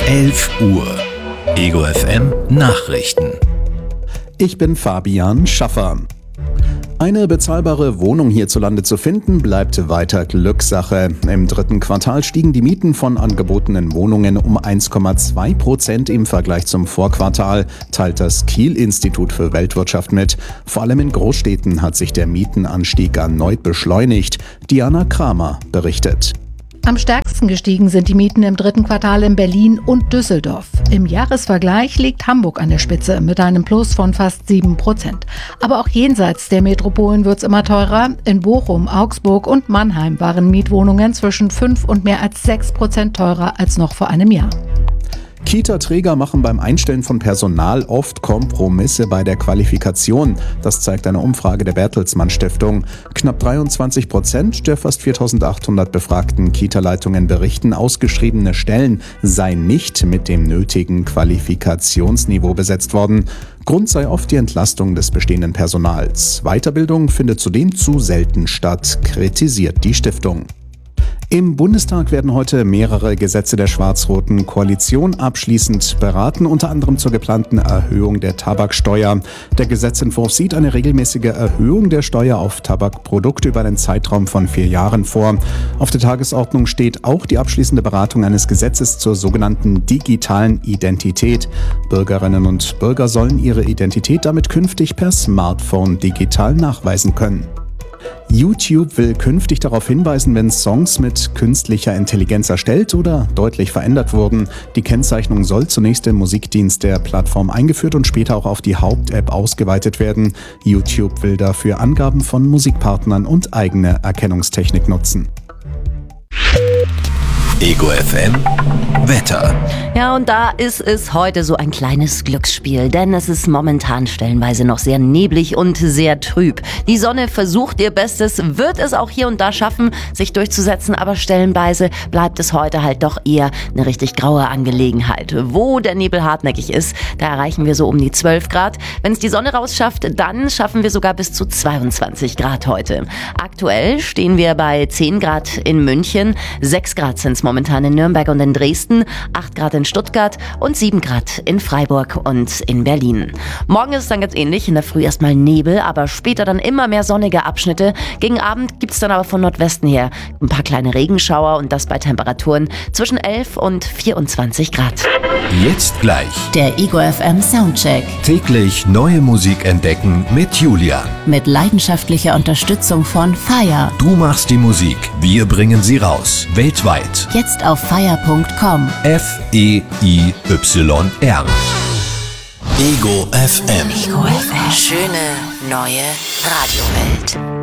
11 Uhr. Ego FM Nachrichten. Ich bin Fabian Schaffer. Eine bezahlbare Wohnung hierzulande zu finden, bleibt weiter Glückssache. Im dritten Quartal stiegen die Mieten von angebotenen Wohnungen um 1,2% im Vergleich zum Vorquartal, teilt das Kiel-Institut für Weltwirtschaft mit. Vor allem in Großstädten hat sich der Mietenanstieg erneut beschleunigt. Diana Kramer berichtet. Am stärksten gestiegen sind die Mieten im dritten Quartal in Berlin und Düsseldorf. Im Jahresvergleich liegt Hamburg an der Spitze mit einem Plus von fast 7%. Aber auch jenseits der Metropolen wird es immer teurer. In Bochum, Augsburg und Mannheim waren Mietwohnungen zwischen 5 und mehr als 6% teurer als noch vor einem Jahr. Kita-Träger machen beim Einstellen von Personal oft Kompromisse bei der Qualifikation. Das zeigt eine Umfrage der Bertelsmann Stiftung. Knapp 23% der fast 4.800 befragten Kita-Leitungen berichten, ausgeschriebene Stellen seien nicht mit dem nötigen Qualifikationsniveau besetzt worden. Grund sei oft die Entlastung des bestehenden Personals. Weiterbildung findet zudem zu selten statt, kritisiert die Stiftung. Im Bundestag werden heute mehrere Gesetze der schwarz-roten Koalition abschließend beraten, unter anderem zur geplanten Erhöhung der Tabaksteuer. Der Gesetzentwurf sieht eine regelmäßige Erhöhung der Steuer auf Tabakprodukte über einen Zeitraum von 4 Jahren vor. Auf der Tagesordnung steht auch die abschließende Beratung eines Gesetzes zur sogenannten digitalen Identität. Bürgerinnen und Bürger sollen ihre Identität damit künftig per Smartphone digital nachweisen können. YouTube will künftig darauf hinweisen, wenn Songs mit künstlicher Intelligenz erstellt oder deutlich verändert wurden. Die Kennzeichnung soll zunächst im Musikdienst der Plattform eingeführt und später auch auf die Haupt-App ausgeweitet werden. YouTube will dafür Angaben von Musikpartnern und eigene Erkennungstechnik nutzen. Ego FM Wetter. Ja, und da ist es heute so ein kleines Glücksspiel, denn es ist momentan stellenweise noch sehr neblig und sehr trüb. Die Sonne versucht ihr Bestes, wird es auch hier und da schaffen, sich durchzusetzen, aber stellenweise bleibt es heute halt doch eher eine richtig graue Angelegenheit. Wo der Nebel hartnäckig ist, da erreichen wir so um die 12 Grad. Wenn es die Sonne rausschafft, dann schaffen wir sogar bis zu 22 Grad heute. Aktuell stehen wir bei 10 Grad in München, 6 Grad sind es momentan in Nürnberg und in Dresden, 8 Grad in Stuttgart und 7 Grad in Freiburg und in Berlin. Morgen ist es dann ganz ähnlich, in der Früh erstmal Nebel, aber später dann immer mehr sonnige Abschnitte. Gegen Abend gibt es dann aber von Nordwesten her ein paar kleine Regenschauer und das bei Temperaturen zwischen 11 und 24 Grad. Jetzt gleich Der Ego FM Soundcheck. täglich neue Musik entdecken mit Julian. Mit leidenschaftlicher Unterstützung von FIRE. Du machst die Musik, wir bringen sie raus. Weltweit. Jetzt auf FIRE.com. FEIYR. Ego FM. Ego FM. Schöne neue Radiowelt.